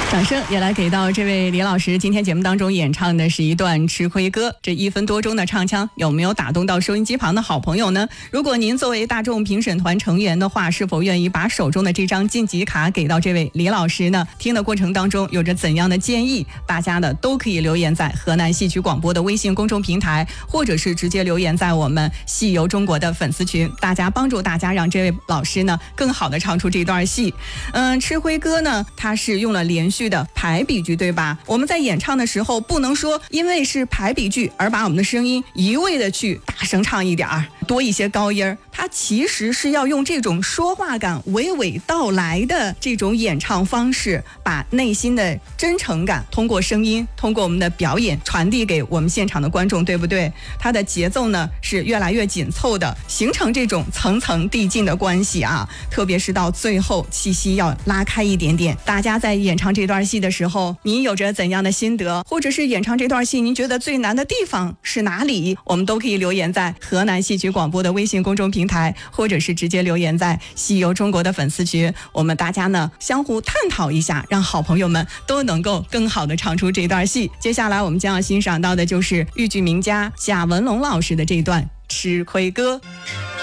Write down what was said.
掌声也来给到这位李老师今天节目当中演唱的是一段吃亏歌，这1分多钟的唱腔有没有打动到收音机旁的好朋友呢？如果您作为大众评审团成员的话，是否愿意把手中的这张晋级卡给到这位李老师呢？听的过程当中有着怎样的建议，大家呢都可以留言在河南戏曲广播的微信公众平台，或者是直接留言在我们戏游中国的粉丝群，大家帮助大家让这位老师呢更好的唱出这段戏。吃亏歌呢它是用了连续的排比句，对吧？我们在演唱的时候不能说因为是排比句而把我们的声音一味的去大声唱一点儿，多一些高音，它其实是要用这种说话感娓娓道来的这种演唱方式，把内心的真诚感通过声音，通过我们的表演传递给我们现场的观众，对不对？它的节奏呢是越来越紧凑的，形成这种层层递进的关系啊，特别是到最后气息要拉开一点点。大家在演唱这段戏的时候，您有着怎样的心得，或者是演唱这段戏您觉得最难的地方是哪里，我们都可以留言在河南戏曲广播的微信公众平台，或者是直接留言在戏游中国的粉丝群，我们大家呢相互探讨一下，让好朋友们都能够更好的唱出这段戏。接下来我们将要欣赏到的就是豫剧名家贾文龙老师的这段吃亏歌。